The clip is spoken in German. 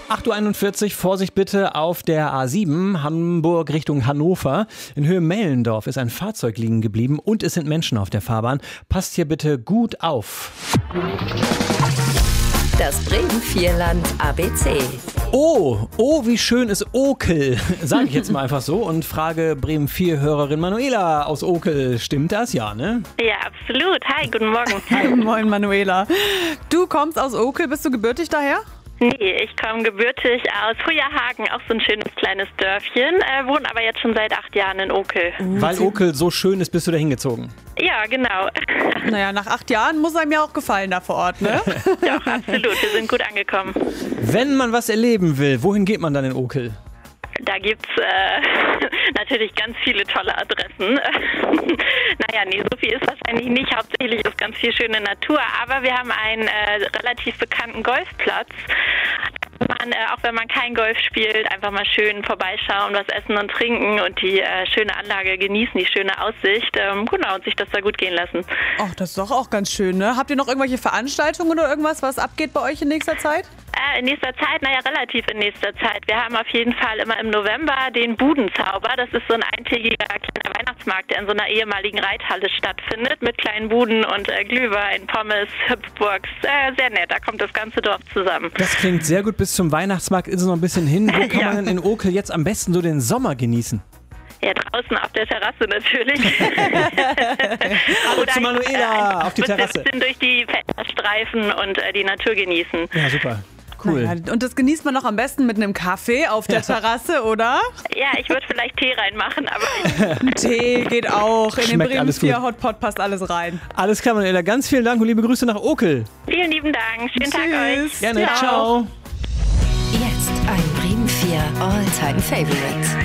8:41 Uhr, Vorsicht bitte auf der A7, Hamburg Richtung Hannover. In Höhe Mellendorf ist ein Fahrzeug liegen geblieben und es sind Menschen auf der Fahrbahn. Passt hier bitte gut auf. Das Bremen-Vierland ABC. Oh, wie schön ist Okel, sage ich jetzt mal einfach so und frage Bremen 4-Hörerin Manuela aus Okel. Stimmt das? Ja, ne? Ja, absolut. Hi, guten Morgen. Hi, moin Manuela. Du kommst aus Okel, bist du gebürtig daher? Nee, ich komme gebürtig aus Hojerhagen, auch so ein schönes kleines Dörfchen, wohne aber jetzt schon seit 8 Jahren in Okel. Weil Okel so schön ist, bist du da hingezogen? Ja, genau. Naja, nach 8 Jahren muss einem ja auch gefallen da vor Ort, ne? Doch, absolut. Wir sind gut angekommen. Wenn man was erleben will, wohin geht man dann in Okel? Da gibt's natürlich ganz viele tolle Adressen. Naja, nee, so viel ist wahrscheinlich nicht. Hauptsächlich ist ganz viel schöne Natur. Aber wir haben einen relativ bekannten Golfplatz. Man, auch wenn man kein Golf spielt, einfach mal schön vorbeischauen, was essen und trinken und die schöne Anlage genießen, die schöne Aussicht. Genau, und sich das da gut gehen lassen. Ach, das ist doch auch ganz schön, ne? Habt ihr noch irgendwelche Veranstaltungen oder irgendwas, was abgeht bei euch in nächster Zeit? In nächster Zeit, relativ in nächster Zeit. Wir haben auf jeden Fall immer im November den Budenzauber. Das ist so ein eintägiger kleiner Weihnachtsmarkt, der in so einer ehemaligen Reithalle stattfindet, mit kleinen Buden und Glühwein, Pommes, Hüpfburgs. Sehr nett, da kommt das ganze Dorf zusammen. Das klingt sehr gut. Bis zum Weihnachtsmarkt ist es noch ein bisschen hin. Wo kann man denn in Okel jetzt am besten so den Sommer genießen? Ja, draußen auf der Terrasse natürlich. Hallo zu Manuela auf die Terrasse. Ein bisschen durch die Felder streifen und die Natur genießen. Ja, super. Cool. Naja, und das genießt man noch am besten mit einem Kaffee auf der Terrasse, oder? Ja, ich würde vielleicht Tee reinmachen, aber... Ein Tee geht auch. In den Schmeckt Bremen alles gut. 4 Hotpot passt alles rein. Alles klar, Manuela. Ganz vielen Dank und liebe Grüße nach Okel. Vielen lieben Dank. Schönen Tag euch. Gerne. Ciao. Jetzt ein Bremen 4 All-Time Favorite.